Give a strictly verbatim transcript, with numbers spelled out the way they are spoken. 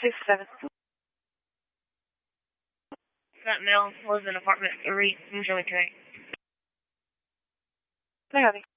six seven. That male lives in apartment three in Joey Trey. I got it.